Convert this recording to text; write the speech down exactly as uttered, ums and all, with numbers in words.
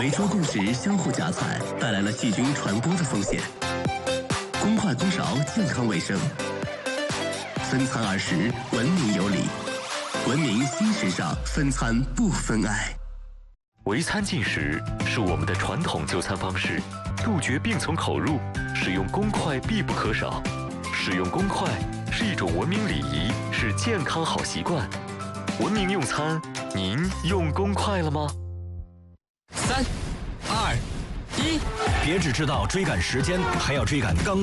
围桌共食，相互夹菜，带来了细菌传播的风险。公筷公勺，健康卫生。分餐而食，文明有礼。文明新时尚，分餐不分爱。 围餐进食是我们的传统就餐方式，杜绝病从口入，使用公筷必不可少。使用公筷是一种文明礼仪，是健康好习惯。文明用餐，您用公筷了吗？ 三、二、一，别只知道追赶时间，还要追赶刚。